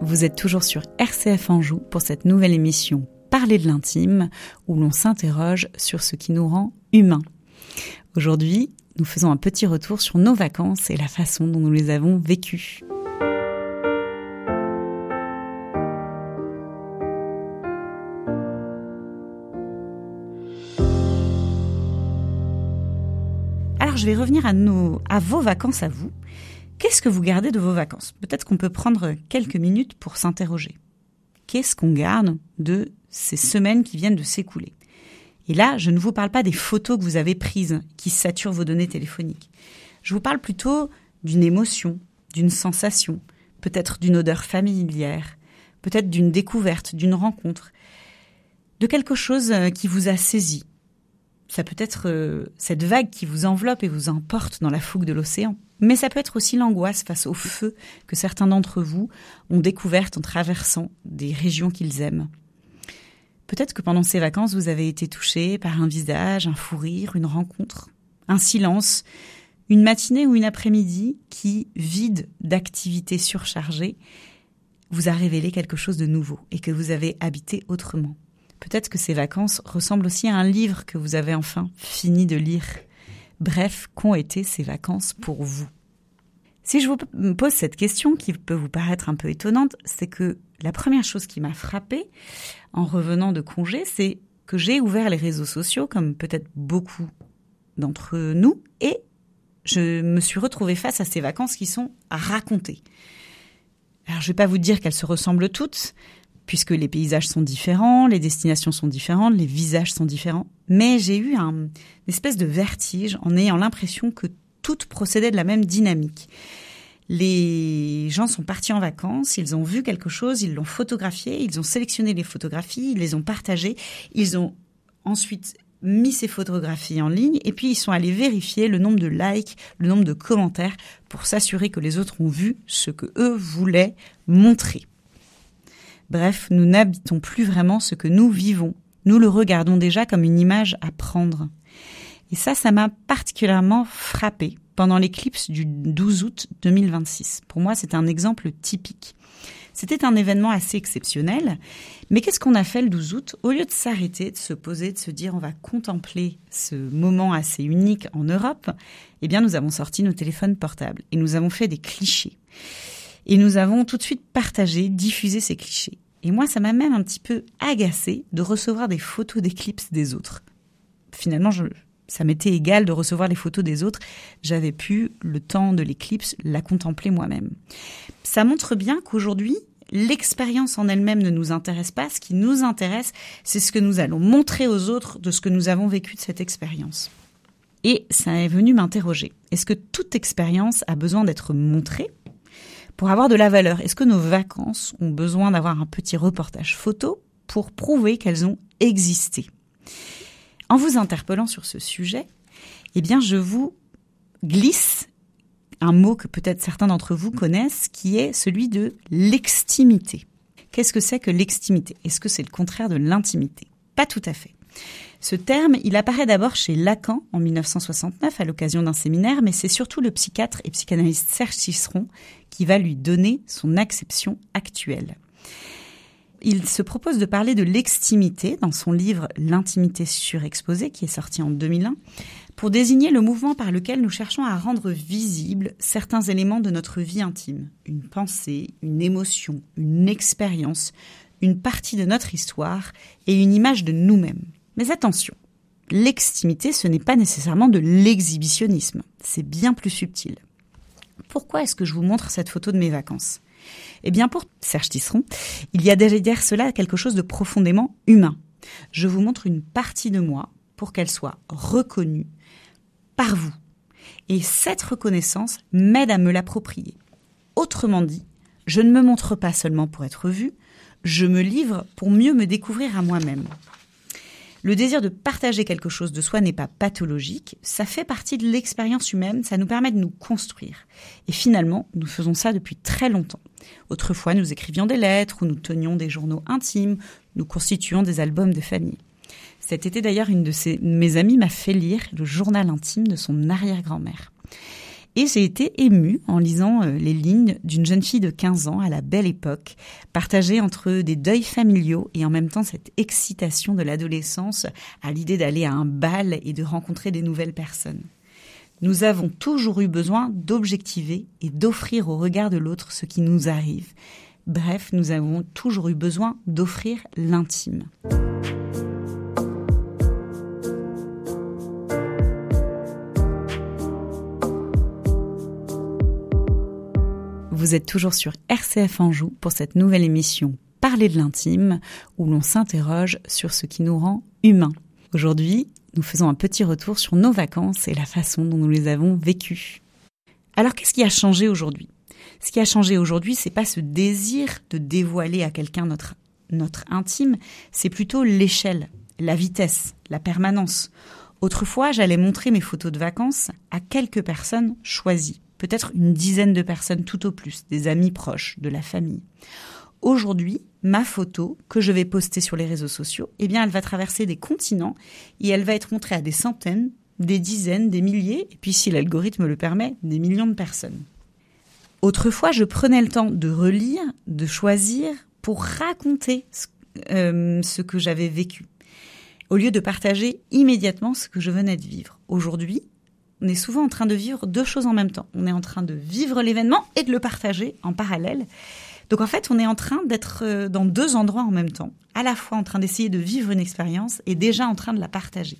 Vous êtes toujours sur RCF Anjou pour cette nouvelle émission Parler de l'intime, où l'on s'interroge sur ce qui nous rend humains. Aujourd'hui, nous faisons un petit retour sur nos vacances et la façon dont nous les avons vécues. Alors, je vais revenir à vos vacances à vous. Qu'est-ce que vous gardez de vos vacances ? Peut-être qu'on peut prendre quelques minutes pour s'interroger. Qu'est-ce qu'on garde de ces semaines qui viennent de s'écouler ? Et là, je ne vous parle pas des photos que vous avez prises qui saturent vos données téléphoniques. Je vous parle plutôt d'une émotion, d'une sensation, peut-être d'une odeur familière, peut-être d'une découverte, d'une rencontre, de quelque chose qui vous a saisi. Ça peut être cette vague qui vous enveloppe et vous emporte dans la fougue de l'océan. Mais ça peut être aussi l'angoisse face au feu que certains d'entre vous ont découvert en traversant des régions qu'ils aiment. Peut-être que pendant ces vacances, vous avez été touché par un visage, un fou rire, une rencontre, un silence, une matinée ou une après-midi qui, vide d'activités surchargées, vous a révélé quelque chose de nouveau et que vous avez habité autrement. Peut-être que ces vacances ressemblent aussi à un livre que vous avez enfin fini de lire. Bref, qu'ont été ces vacances pour vous ? Si je vous pose cette question qui peut vous paraître un peu étonnante, c'est que la première chose qui m'a frappée en revenant de congé, c'est que j'ai ouvert les réseaux sociaux, comme peut-être beaucoup d'entre nous, et je me suis retrouvée face à ces vacances qui sont à raconter. Alors, je ne vais pas vous dire qu'elles se ressemblent toutes, puisque les paysages sont différents, les destinations sont différentes, les visages sont différents. Mais j'ai eu une espèce de vertige en ayant l'impression que toutes procédaient de la même dynamique. Les gens sont partis en vacances, ils ont vu quelque chose, ils l'ont photographié, ils ont sélectionné les photographies, ils les ont partagées, ils ont ensuite mis ces photographies en ligne et puis ils sont allés vérifier le nombre de likes, le nombre de commentaires pour s'assurer que les autres ont vu ce que eux voulaient montrer. Bref, nous n'habitons plus vraiment ce que nous vivons. Nous le regardons déjà comme une image à prendre. Et ça m'a particulièrement frappée pendant l'éclipse du 12 août 2026. Pour moi, c'est un exemple typique. C'était un événement assez exceptionnel. Mais qu'est-ce qu'on a fait le 12 août ? Au lieu de s'arrêter, de se poser, de se dire on va contempler ce moment assez unique en Europe, eh bien nous avons sorti nos téléphones portables et nous avons fait des clichés. Et nous avons tout de suite partagé, diffusé ces clichés. Et moi, ça m'a même un petit peu agacée de recevoir des photos d'éclipse des autres. Finalement, ça m'était égal de recevoir les photos des autres. J'avais pu, le temps de l'éclipse, la contempler moi-même. Ça montre bien qu'aujourd'hui, l'expérience en elle-même ne nous intéresse pas. Ce qui nous intéresse, c'est ce que nous allons montrer aux autres de ce que nous avons vécu de cette expérience. Et ça est venu m'interroger. Est-ce que toute expérience a besoin d'être montrée ? Pour avoir de la valeur, est-ce que nos vacances ont besoin d'avoir un petit reportage photo pour prouver qu'elles ont existé ? En vous interpellant sur ce sujet, eh bien, je vous glisse un mot que peut-être certains d'entre vous connaissent, qui est celui de l'extimité. Qu'est-ce que c'est que l'extimité ? Est-ce que c'est le contraire de l'intimité ? Pas tout à fait. Ce terme, il apparaît d'abord chez Lacan en 1969 à l'occasion d'un séminaire, mais c'est surtout le psychiatre et psychanalyste Serge Tisseron qui va lui donner son acception actuelle. Il se propose de parler de l'extimité dans son livre « L'intimité surexposée » qui est sorti en 2001 pour désigner le mouvement par lequel nous cherchons à rendre visibles certains éléments de notre vie intime. Une pensée, une émotion, une expérience, une partie de notre histoire et une image de nous-mêmes. Mais attention, l'extimité, ce n'est pas nécessairement de l'exhibitionnisme, c'est bien plus subtil. Pourquoi est-ce que je vous montre cette photo de mes vacances ? Eh bien, pour Serge Tisseron, il y a derrière cela quelque chose de profondément humain. Je vous montre une partie de moi pour qu'elle soit reconnue par vous. Et cette reconnaissance m'aide à me l'approprier. Autrement dit, je ne me montre pas seulement pour être vue, je me livre pour mieux me découvrir à moi-même. Le désir de partager quelque chose de soi n'est pas pathologique, ça fait partie de l'expérience humaine, ça nous permet de nous construire. Et finalement, nous faisons ça depuis très longtemps. Autrefois, nous écrivions des lettres ou nous tenions des journaux intimes, nous constituions des albums de famille. Cet été d'ailleurs, une de mes amies m'a fait lire le journal intime de son arrière-grand-mère. Et j'ai été émue en lisant les lignes d'une jeune fille de 15 ans à la belle époque, partagée entre des deuils familiaux et en même temps cette excitation de l'adolescence à l'idée d'aller à un bal et de rencontrer des nouvelles personnes. Nous avons toujours eu besoin d'objectiver et d'offrir au regard de l'autre ce qui nous arrive. Bref, nous avons toujours eu besoin d'offrir l'intime. Vous êtes toujours sur RCF Anjou pour cette nouvelle émission Parler de l'intime, où l'on s'interroge sur ce qui nous rend humains. Aujourd'hui, nous faisons un petit retour sur nos vacances et la façon dont nous les avons vécues. Alors, qu'est-ce qui a changé aujourd'hui ? Ce qui a changé aujourd'hui, c'est pas ce désir de dévoiler à quelqu'un notre intime, c'est plutôt l'échelle, la vitesse, la permanence. Autrefois, j'allais montrer mes photos de vacances à quelques personnes choisies. Peut-être une dizaine de personnes tout au plus, des amis proches, de la famille. Aujourd'hui, ma photo que je vais poster sur les réseaux sociaux, eh bien, elle va traverser des continents et elle va être montrée à des centaines, des dizaines, des milliers, et puis si l'algorithme le permet, des millions de personnes. Autrefois, je prenais le temps de relire, de choisir pour raconter ce que j'avais vécu, au lieu de partager immédiatement ce que je venais de vivre. Aujourd'hui, on est souvent en train de vivre deux choses en même temps. On est en train de vivre l'événement et de le partager en parallèle. Donc en fait, on est en train d'être dans deux endroits en même temps, à la fois en train d'essayer de vivre une expérience et déjà en train de la partager.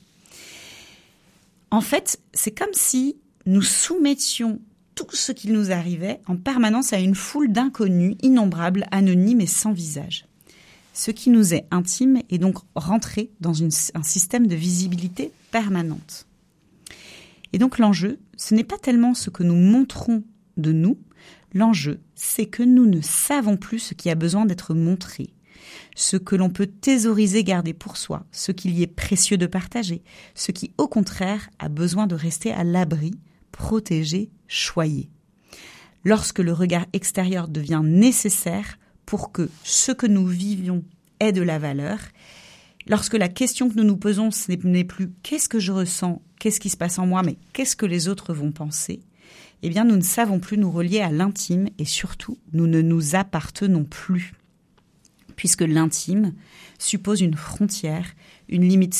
En fait, c'est comme si nous soumettions tout ce qui nous arrivait en permanence à une foule d'inconnus, innombrables, anonymes et sans visage. Ce qui nous est intime est donc rentré dans un système de visibilité permanente. Et donc l'enjeu, ce n'est pas tellement ce que nous montrons de nous, l'enjeu, c'est que nous ne savons plus ce qui a besoin d'être montré, ce que l'on peut thésauriser, garder pour soi, ce qu'il y est précieux de partager, ce qui au contraire a besoin de rester à l'abri, protégé, choyé. Lorsque le regard extérieur devient nécessaire pour que ce que nous vivions ait de la valeur, lorsque la question que nous nous posons, ce n'est plus « qu'est-ce que je ressens ? Qu'est-ce qui se passe en moi ?» mais « qu'est-ce que les autres vont penser ?» Eh bien, nous ne savons plus nous relier à l'intime et surtout, nous ne nous appartenons plus. Puisque l'intime suppose une frontière, une limite